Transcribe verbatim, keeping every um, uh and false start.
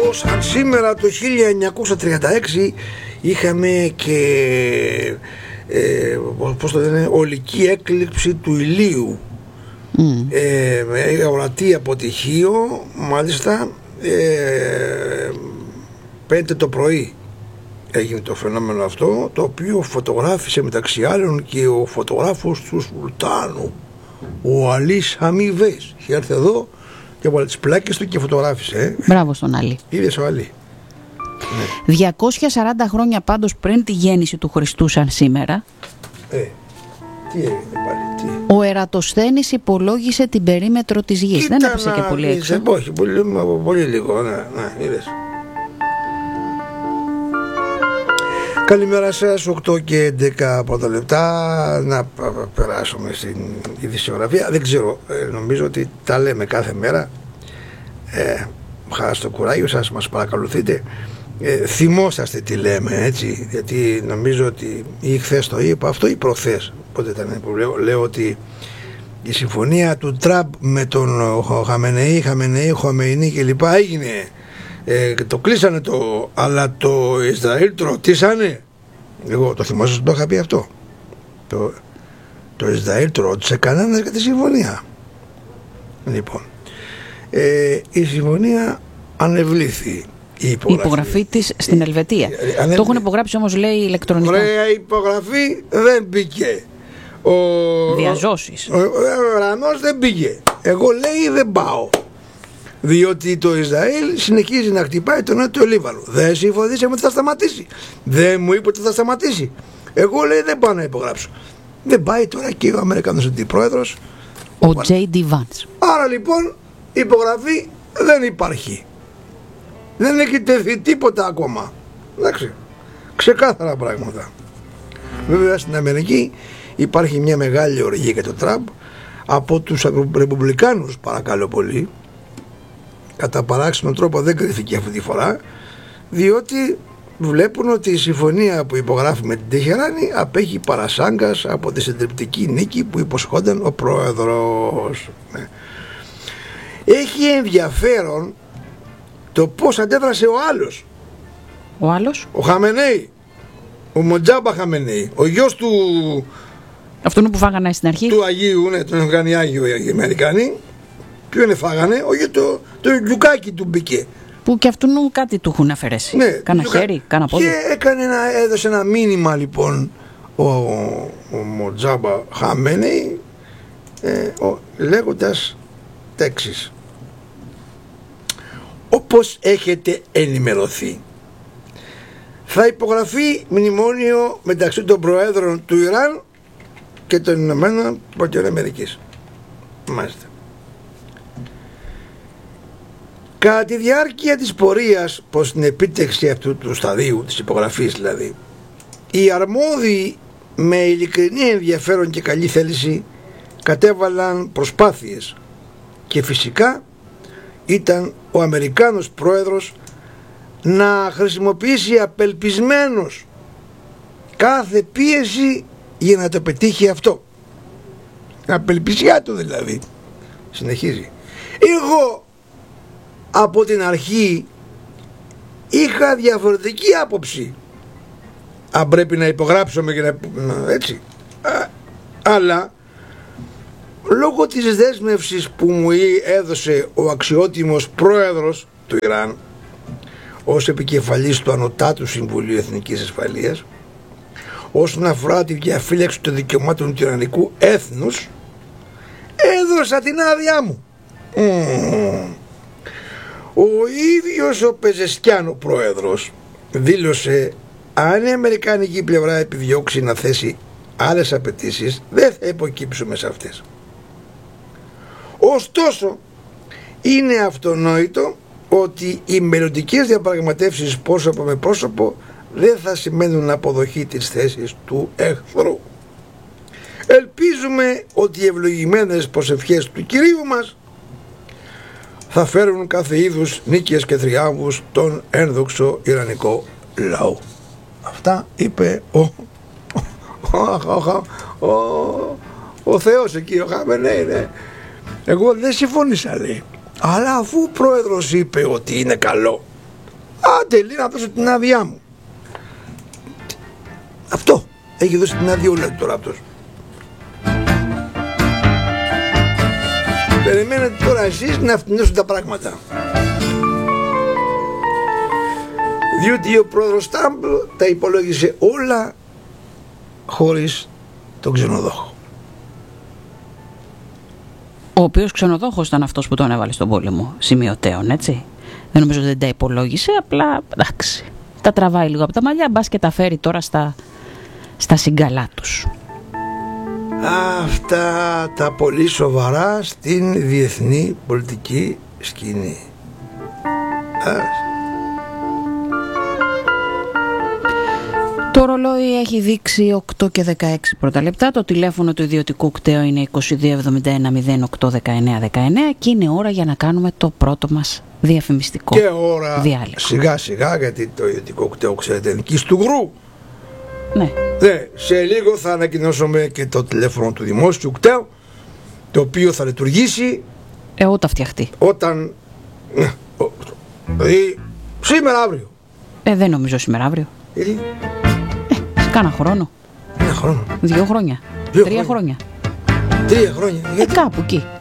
σαν σήμερα το χίλια εννιακόσια τριάντα έξι είχαμε και ε, πώς το λένε, ολική έκλειψη του ηλίου. Mm. ε, με ορατή αποτυχίο, μάλιστα ε, πέντε το πρωί έγινε το φαινόμενο αυτό, το οποίο φωτογράφησε μεταξύ άλλων και ο φωτογράφος του Σουλτάνου, ο Αλής Αμίβες. Είχε έρθει εδώ και από τις πλάκες του και φωτογράφησε. Ε. Μπράβο στον Αλή. Είδες ο Αλή. Ναι. διακόσια σαράντα χρόνια πάντως πριν τη γέννηση του Χριστού σαν σήμερα, ε, τι έγινε πάλι, τι. ο Ερατοσθένης υπολόγισε την περίμετρο της γης. Κοίτα, δεν έπεσε και πολύ έξω. Όχι, πολύ, πολύ λίγο, ναι, ναι, είδες. Καλημέρα σας, οκτώ και έντεκα πρώτα λεπτά. Να περάσουμε στην ειδησιογραφία. Δεν ξέρω, νομίζω ότι τα λέμε κάθε μέρα. ε, Χαρά στο κουράγιο σας, μας παρακολουθείτε. ε, Θυμόσαστε τι λέμε, έτσι, γιατί νομίζω ότι ή χθες το είπα αυτό ή προχθές, πότε ήταν που λέω, λέω ότι η συμφωνία του Τραμπ με τον Χαμενεή, Χαμενεή, Χαμενεή και λοιπά έγινε. Ε, το κλείσανε το, αλλά το Ισραήλ το ρωτήσανε. Εγώ το θυμάσαι, το είχα πει αυτό. Το, το Ισραήλ το ρώτησε κανένας για τη συμφωνία. Λοιπόν, ε, η συμφωνία ανεβλήθη. Η υπογραφή, η υπογραφή της στην Ελβετία. Ε, ε, το έχουν υπογράψει όμως, λέει, ηλεκτρονικά. Ωραία, η υπογραφή δεν μπήκε. Ο, Διαζώσεις. Ο, ο, ο Ρανός δεν πήγε. Εγώ, λέει, δεν πάω. Διότι το Ισραήλ συνεχίζει να χτυπάει τον νότιο Λίβανο. Δεν συμφωνήσαμε ότι θα σταματήσει. Δεν μου είπε ότι θα σταματήσει. Εγώ, λέει, δεν πάω να υπογράψω. Δεν πάει τώρα και ο Αμερικανός αντιπρόεδρος, ο Τζέι Ντι Vance. Άρα λοιπόν η υπογραφή δεν υπάρχει. Δεν έχει τεθεί τίποτα ακόμα. Εντάξει. Ξεκάθαρα πράγματα. Βέβαια στην Αμερική υπάρχει μια μεγάλη οργή για τον Τραμπ από τους ρεπουμπλικάνους, παρακαλώ πολύ. Κατά παράξενο τρόπο δεν κρίθηκε αυτή τη φορά, διότι βλέπουν ότι η συμφωνία που υπογράφει με την Τεχεράνη απέχει παρασάγκας από τη συντριπτική νίκη που υποσχόταν ο πρόεδρος. Έχει ενδιαφέρον το πώς αντέδρασε ο άλλος. Ο άλλος? Ο Χαμενέη, ο Μοτζάμπα Χαμενέη, ο γιος του... Αυτόν που φάγανε στην αρχή. Του Αγίου, ναι, τον έχουν κάνει Άγιο οι Αμερικάνοι. Ποιον φάγανε? Όχι, το, το γιουκάκι του μπήκε. Που και αυτόν κάτι του έχουν αφαιρέσει. Ναι, κάνα χέρι, κάνα πόδι. Και έκανε ένα, έδωσε ένα μήνυμα λοιπόν ο, ο Μοτζάμπα Χαμένεϊ, ε, ο, λέγοντας τέξεις. Όπως έχετε ενημερωθεί, θα υπογραφεί μνημόνιο μεταξύ των προέδρων του Ιράν και των Ηνωμένων Πολιτειών Αμερικής. Μάλιστα. Κατά τη διάρκεια της πορείας προς την επίτευξη αυτού του σταδίου, της υπογραφής δηλαδή, οι αρμόδιοι με ειλικρινή ενδιαφέρον και καλή θέληση κατέβαλαν προσπάθειες και φυσικά ήταν ο Αμερικάνος πρόεδρος να χρησιμοποιήσει απελπισμένος κάθε πίεση για να το πετύχει αυτό. Απελπισιά του δηλαδή. Συνεχίζει. Εγώ από την αρχή είχα διαφορετική άποψη αν πρέπει να υπογράψουμε και να... έτσι. Α, αλλά λόγω της δέσμευσης που μου έδωσε ο αξιότιμος πρόεδρος του Ιράν ως επικεφαλής του Ανωτάτου Συμβουλίου Εθνικής Ασφαλείας όσον αφορά τη διαφύλαξη των δικαιωμάτων του Ιρανικού έθνους, έδωσα την άδειά μου. Mm. Ο ίδιος ο Πεζεσκιάν, ο πρόεδρος, δήλωσε αν η αμερικανική πλευρά επιδιώξει να θέσει άλλες απαιτήσεις, δεν θα υποκύψουμε σε αυτές. Ωστόσο, είναι αυτονόητο ότι οι μελλοντικές διαπραγματεύσεις πρόσωπο με πρόσωπο δεν θα σημαίνουν αποδοχή της θέσης του εχθρού. Ελπίζουμε ότι οι ευλογημένες προσευχές του Κυρίου μας θα φέρουν κάθε είδους νίκες και θριάμβους στον ένδοξο Ιρανικό λαό. Αυτά είπε ο, ο, ο, ο, ο, ο Θεός εκεί, ο Χαμενέη, ναι. Εγώ δεν συμφώνησα, λέει. Αλλά αφού ο πρόεδρος είπε ότι είναι καλό, Πότε λέει να δώσω την άδειά μου? Αυτό. Έχει δώσει την άδεια όλα τώρα αυτός. Περιμένετε τώρα εσείς να φτηνώσουν τα πράγματα. Διότι ο πρόεδρος Τραμπ τα υπολόγισε όλα χωρίς τον ξενοδόχο. Ο οποίος ξενοδόχος ήταν αυτός που τον έβαλε στον πόλεμο σημειωτέων, έτσι. Δεν νομίζω ότι δεν τα υπολόγισε, απλά εντάξει. Τα τραβάει λίγο από τα μαλλιά, μπας και τα φέρει τώρα στα, στα συγκαλά τους. Αυτά τα πολύ σοβαρά στην διεθνή πολιτική σκηνή. Άρα. Το ρολόι έχει δείξει οκτώ και δεκαέξι πρώτα λεπτά. Το τηλέφωνο του ιδιωτικού κταίου είναι είκοσι δύο εβδομήντα ένα μηδέν οκτώ δεκαεννιά δεκαεννιά και είναι ώρα για να κάνουμε το πρώτο μας διαφημιστικό και ώρα διάλειμμα. Σιγά σιγά, γιατί το ιδιωτικό κταίο, ξέρετε, είναι εκεί του γρου. Ναι. Ναι, σε λίγο θα ανακοινώσουμε και το τηλέφωνο του δημόσιου κταίου, το οποίο θα λειτουργήσει ε, όταν φτιαχτεί. Όταν ναι, δηλαδή σήμερα αύριο. Ε, δεν νομίζω σήμερα αύριο. Γιατί? Ε, σε κάνα χρόνο. Ένα χρόνο. Δύο χρόνια. Δύο Τρία χρόνια. χρόνια. Τρία χρόνια. Ε, κάπου εκεί.